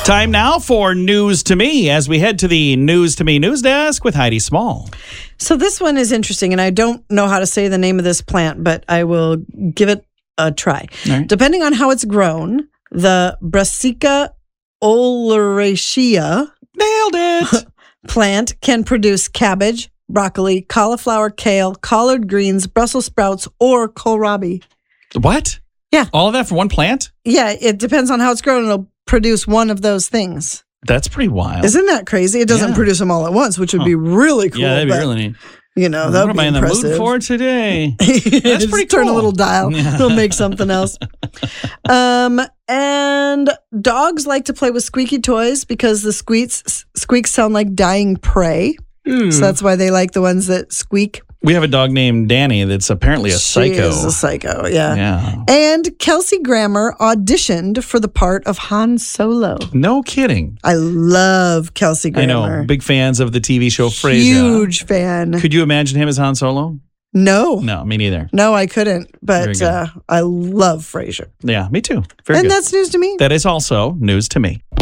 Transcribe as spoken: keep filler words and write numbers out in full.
Time now for News to Me as we head to the News to Me news desk with Heidi Small. So this one is interesting, and I don't know how to say the name of this plant, but I will give it a try. Right. Depending on how it's grown, the Brassica oleracea Nailed it. plant can produce cabbage, broccoli, cauliflower, kale, collard greens, Brussels sprouts, or kohlrabi. What? Yeah. All of that for one plant? Yeah, it depends on how it's grown. It'll produce one of those things. That's pretty wild. Isn't that crazy? It doesn't Yeah. produce them all at once, which would Huh. be really cool. Yeah, that'd be but, really neat. You know, that What would am be I in impressive. the mood for today? That's That's pretty Turn a cool. little dial. Yeah. It'll make something else. Um, and dogs like to play with squeaky toys because the squeaks squeaks sound like dying prey. Mm. So that's why they like the ones that squeak. We have a dog named Danny that's apparently a She psycho. is a psycho, yeah. Yeah. And Kelsey Grammer auditioned for the part of Han Solo. No kidding. I love Kelsey I Grammer. know. Big fans of the T V show Frasier. Huge fan. Could you imagine him as Han Solo? No. No, me neither. No, I couldn't. Very But good. uh, I love Frasier. Yeah, me too. Very And good. that's news to me. That is also news to me.